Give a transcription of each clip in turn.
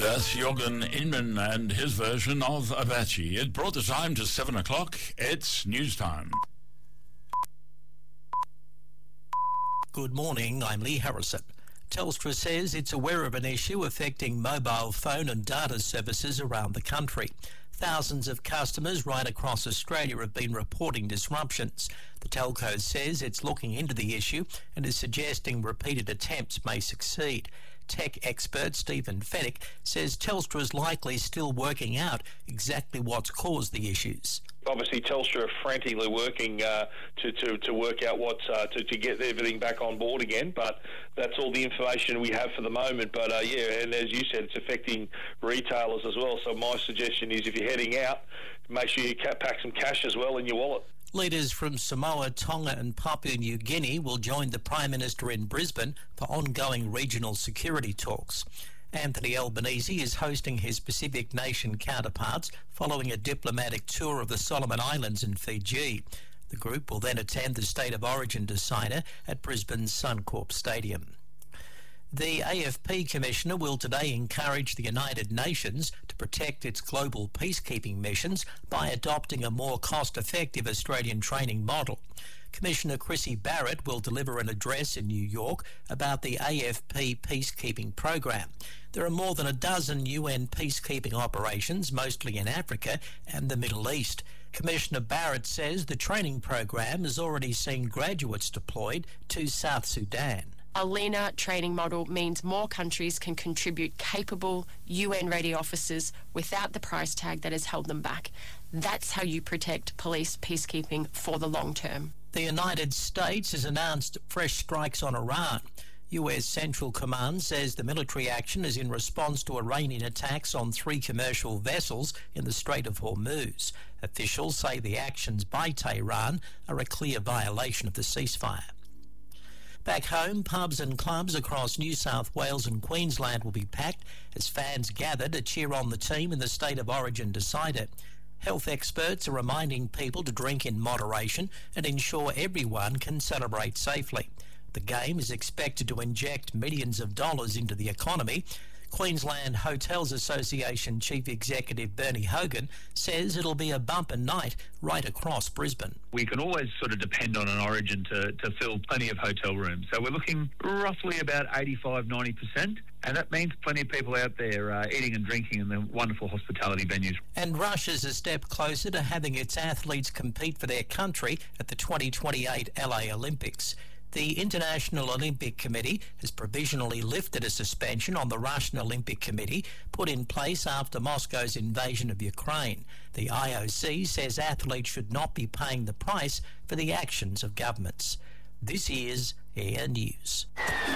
That's Jürgen Inman and his version of Apache. It brought the time to 7 o'clock. It's news time. Good morning, I'm Lee Harrison. Telstra says it's aware of an issue affecting mobile phone and data services around the country. Thousands of customers right across Australia have been reporting disruptions. The telco says it's looking into the issue and is suggesting repeated attempts may succeed. Tech expert Stephen Fennick says Telstra is likely still working out exactly what's caused the issues. Obviously, Telstra are frantically working to work out to get everything back on board again, but that's all the information we have for the moment. But and as you said, it's affecting retailers as well. So my suggestion is if you're heading out, make sure you pack some cash as well in your wallet. Leaders from Samoa, Tonga and Papua New Guinea will join the Prime Minister in Brisbane for ongoing regional security talks. Anthony Albanese is hosting his Pacific nation counterparts following a diplomatic tour of the Solomon Islands and Fiji. The group will then attend the State of Origin decider at Brisbane's Suncorp Stadium. The AFP Commissioner will today encourage the United Nations to protect its global peacekeeping missions by adopting a more cost-effective Australian training model. Commissioner Chrissy Barrett will deliver an address in New York about the AFP peacekeeping program. There are more than a dozen UN peacekeeping operations, mostly in Africa and the Middle East. Commissioner Barrett says the training program has already seen graduates deployed to South Sudan. A leaner training model means more countries can contribute capable UN-ready officers without the price tag that has held them back. That's how you protect police peacekeeping for the long term. The United States has announced fresh strikes on Iran. US Central Command says the military action is in response to Iranian attacks on 3 commercial vessels in the Strait of Hormuz. Officials say the actions by Tehran are a clear violation of the ceasefire. Back home, pubs and clubs across New South Wales and Queensland will be packed as fans gather to cheer on the team in the State of Origin decider. Health experts are reminding people to drink in moderation and ensure everyone can celebrate safely. The game is expected to inject millions of dollars into the economy. Queensland Hotels Association Chief Executive Bernie Hogan says it'll be a bumper night right across Brisbane. We can always sort of depend on an Origin to fill plenty of hotel rooms. So we're looking roughly about 85-90%, and that means plenty of people out there eating and drinking in the wonderful hospitality venues. And Russia's a step closer to having its athletes compete for their country at the 2028 LA Olympics. The International Olympic Committee has provisionally lifted a suspension on the Russian Olympic Committee put in place after Moscow's invasion of Ukraine. The IOC says athletes should not be paying the price for the actions of governments. This is Air News.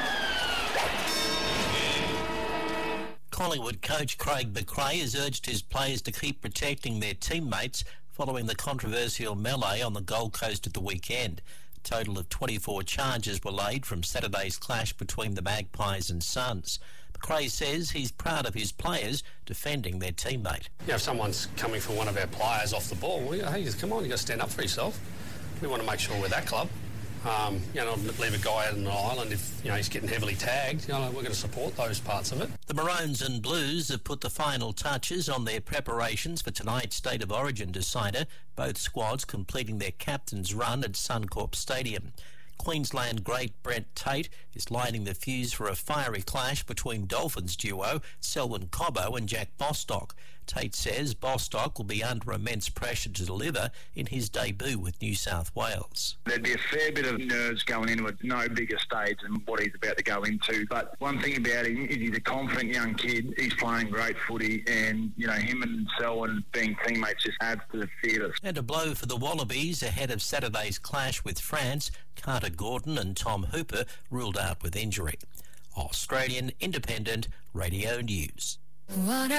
Collingwood coach Craig McRae has urged his players to keep protecting their teammates following the controversial melee on the Gold Coast at the weekend. A total of 24 charges were laid from Saturday's clash between the Magpies and Suns. McRae says he's proud of his players defending their teammate. Yeah, if someone's coming for one of our players off the ball, hey, come on, you've got to stand up for yourself. We want to make sure we're that club. Not leave a guy out on an island if he's getting heavily tagged. We're going to support those parts of it. The Maroons and Blues have put the final touches on their preparations for tonight's State of Origin decider, both squads completing their captain's run at Suncorp Stadium. Queensland great Brent Tate is lighting the fuse for a fiery clash between Dolphins duo Selwyn Cobbo and Jack Bostock. Tate says Bostock will be under immense pressure to deliver in his debut with New South Wales. There'd be a fair bit of nerves going into it, no bigger stage than what he's about to go into. But one thing about him is he's a confident young kid. He's playing great footy, and him and Selwyn being teammates just adds to the theatre. And a blow for the Wallabies ahead of Saturday's clash with France. Carter Gordon and Tom Hooper ruled out with injury. Australian Independent Radio News.